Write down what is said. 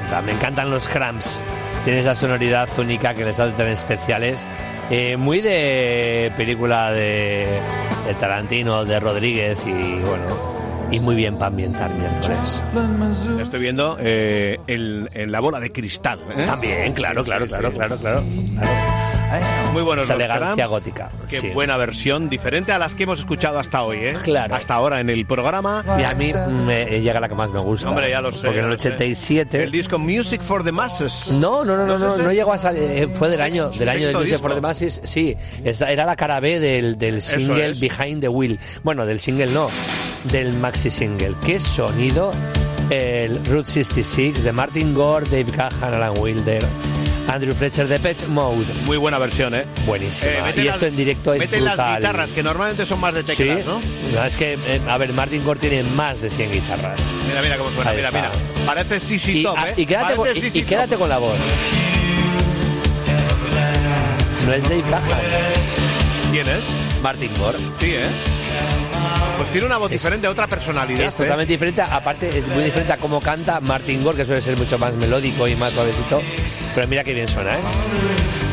me encantan los Cramps. Tiene esa sonoridad única que les hace tan especiales. Muy de película de Tarantino, de Rodríguez y bueno, y muy bien para ambientar miércoles. Estoy viendo en La bola de cristal. También, claro. Muy buenos esa los elegancia Cramps. gótica. Qué Sí. buena versión, diferente a las que hemos escuchado hasta hoy, Claro. Hasta ahora en el programa. Y a mí me llega la que más me gusta. Hombre, ya lo sé. Porque en ya el lo sé. 87... El disco Music for the Masses. No ¿No es ese? llegó a salir, fue del año de sexto Music disco. for the Masses, sí, era la cara B del single es. Behind the Wheel, bueno, del single no, del maxi single. Qué sonido, el Route 66 de Martin Gore, Dave Gahan, Alan Wilder, Andrew Fletcher de Depeche Mode. Muy buena versión, Buenísima. Mete Y esto en directo es mete brutal. las guitarras, que normalmente son más de teclas, Sí, ¿no? es que, a ver, Martin Gore tiene más de 100 guitarras. Mira cómo suena, Ahí mira. está. Parece Sissy Top, Y quédate, Parece Sissy Top. quédate con la voz. No es Dave Gahan, ¿Quién es? Martin Gore. Sí, Pues tiene una voz diferente, otra personalidad. Es totalmente diferente, aparte es muy diferente a cómo canta Martin Gore, que suele ser mucho más melódico y más suavecito, pero mira qué bien suena,